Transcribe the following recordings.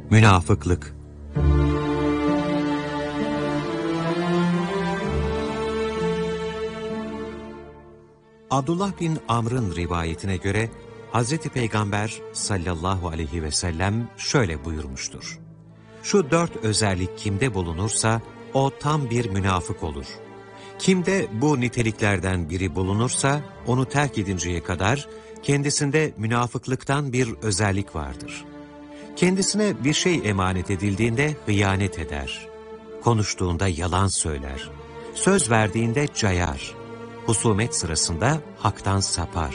Münafıklık. Abdullah bin Amr'ın rivayetine göre Hazreti Peygamber sallallahu aleyhi ve sellem şöyle buyurmuştur: Şu 4 özellik kimde bulunursa o tam bir münafık olur. Kimde bu niteliklerden biri bulunursa onu terk edinceye kadar kendisinde münafıklıktan bir özellik vardır. Kendisine bir şey emanet edildiğinde hıyanet eder. Konuştuğunda yalan söyler. Söz verdiğinde cayar. Husumet sırasında haktan sapar.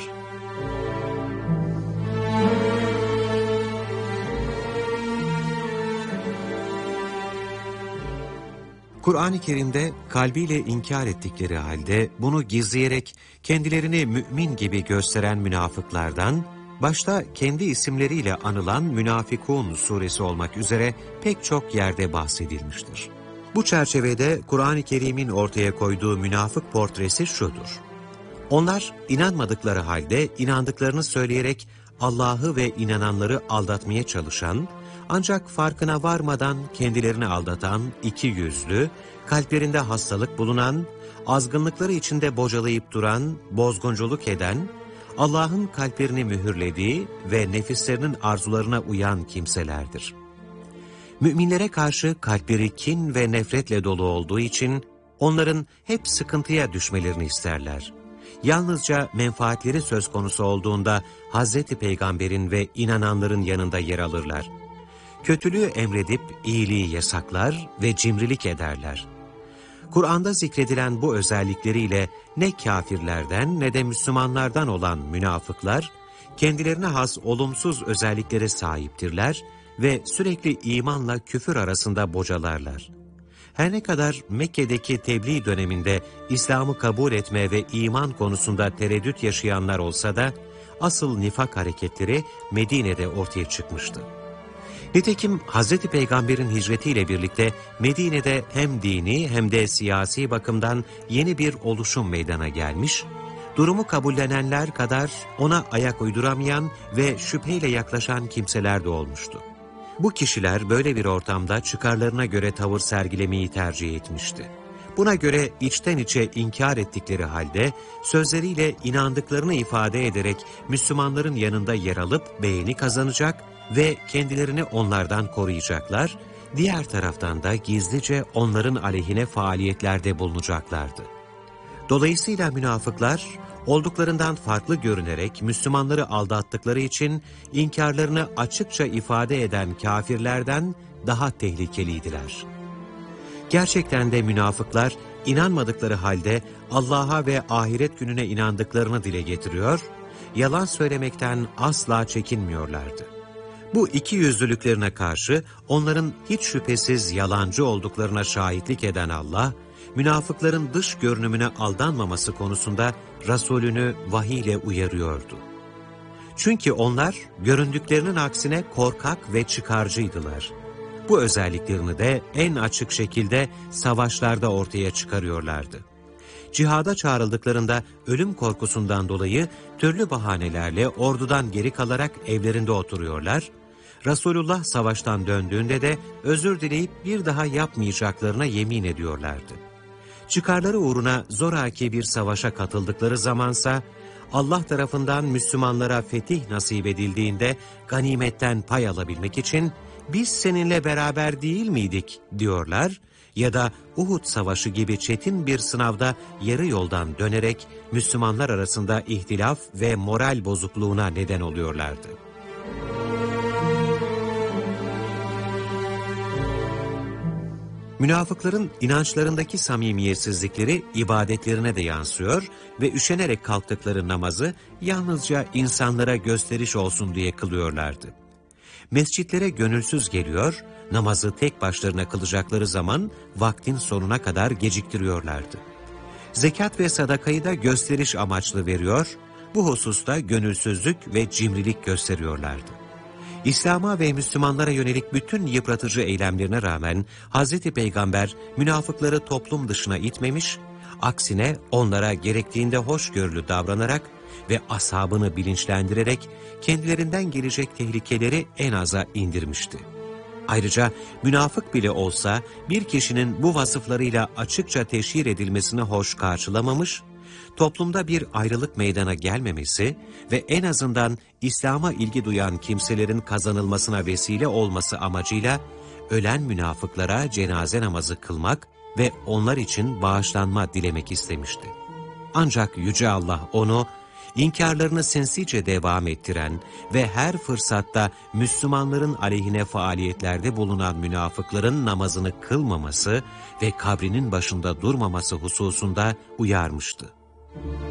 Kur'an-ı Kerim'de kalbiyle inkar ettikleri halde bunu gizleyerek kendilerini mümin gibi gösteren münafıklardan, başta kendi isimleriyle anılan Münafıkun suresi olmak üzere pek çok yerde bahsedilmiştir. Bu çerçevede Kur'an-ı Kerim'in ortaya koyduğu münafık portresi şudur: Onlar inanmadıkları halde inandıklarını söyleyerek Allah'ı ve inananları aldatmaya çalışan, ancak farkına varmadan kendilerini aldatan, ikiyüzlü, kalplerinde hastalık bulunan, azgınlıkları içinde bocalayıp duran, bozgunculuk eden, Allah'ın kalplerini mühürlediği ve nefislerinin arzularına uyan kimselerdir. Müminlere karşı kalpleri kin ve nefretle dolu olduğu için onların hep sıkıntıya düşmelerini isterler. Yalnızca menfaatleri söz konusu olduğunda Hazreti Peygamber'in ve inananların yanında yer alırlar. Kötülüğü emredip iyiliği yasaklar ve cimrilik ederler. Kur'an'da zikredilen bu özellikleriyle ne kâfirlerden ne de Müslümanlardan olan münafıklar, kendilerine has olumsuz özelliklere sahiptirler ve sürekli imanla küfür arasında bocalarlar. Her ne kadar Mekke'deki tebliğ döneminde İslam'ı kabul etme ve iman konusunda tereddüt yaşayanlar olsa da, asıl nifak hareketleri Medine'de ortaya çıkmıştı. Nitekim Hz. Peygamber'in hicretiyle birlikte Medine'de hem dini hem de siyasi bakımdan yeni bir oluşum meydana gelmiş, durumu kabullenenler kadar ona ayak uyduramayan ve şüpheyle yaklaşan kimseler de olmuştu. Bu kişiler böyle bir ortamda çıkarlarına göre tavır sergilemeyi tercih etmişti. Buna göre içten içe inkar ettikleri halde sözleriyle inandıklarını ifade ederek Müslümanların yanında yer alıp beğeni kazanacak ve kendilerini onlardan koruyacaklar, diğer taraftan da gizlice onların aleyhine faaliyetlerde bulunacaklardı. Dolayısıyla münafıklar, olduklarından farklı görünerek Müslümanları aldattıkları için inkarlarını açıkça ifade eden kâfirlerden daha tehlikeliydiler. Gerçekten de münafıklar inanmadıkları halde Allah'a ve ahiret gününe inandıklarını dile getiriyor, yalan söylemekten asla çekinmiyorlardı. Bu ikiyüzlülüklerine karşı onların hiç şüphesiz yalancı olduklarına şahitlik eden Allah, münafıkların dış görünümüne aldanmaması konusunda Resulünü vahiy ile uyarıyordu. Çünkü onlar göründüklerinin aksine korkak ve çıkarcıydılar. Bu özelliklerini de en açık şekilde savaşlarda ortaya çıkarıyorlardı. Cihada çağrıldıklarında ölüm korkusundan dolayı türlü bahanelerle ordudan geri kalarak evlerinde oturuyorlar, Resulullah savaştan döndüğünde de özür dileyip bir daha yapmayacaklarına yemin ediyorlardı. Çıkarları uğruna zoraki bir savaşa katıldıkları zamansa, Allah tarafından Müslümanlara fetih nasip edildiğinde ganimetten pay alabilmek için biz seninle beraber değil miydik diyorlar ya da Uhud Savaşı gibi çetin bir sınavda yarı yoldan dönerek Müslümanlar arasında ihtilaf ve moral bozukluğuna neden oluyorlardı. Münafıkların inançlarındaki samimiyetsizlikleri ibadetlerine de yansıyor ve üşenerek kalktıkları namazı yalnızca insanlara gösteriş olsun diye kılıyorlardı. Mescitlere gönülsüz geliyor, namazı tek başlarına kılacakları zaman vaktin sonuna kadar geciktiriyorlardı. Zekat ve sadakayı da gösteriş amaçlı veriyor, bu hususta gönülsüzlük ve cimrilik gösteriyorlardı. İslam'a ve Müslümanlara yönelik bütün yıpratıcı eylemlerine rağmen Hz. Peygamber münafıkları toplum dışına itmemiş, aksine onlara gerektiğinde hoşgörülü davranarak ve ashabını bilinçlendirerek kendilerinden gelecek tehlikeleri en aza indirmişti. Ayrıca münafık bile olsa bir kişinin bu vasıflarıyla açıkça teşhir edilmesini hoş karşılamamış, toplumda bir ayrılık meydana gelmemesi ve en azından İslam'a ilgi duyan kimselerin kazanılmasına vesile olması amacıyla ölen münafıklara cenaze namazı kılmak ve onlar için bağışlanma dilemek istemişti. Ancak Yüce Allah onu, İnkarlarını sinsice devam ettiren ve her fırsatta Müslümanların aleyhine faaliyetlerde bulunan münafıkların namazını kılmaması ve kabrinin başında durmaması hususunda uyarmıştı.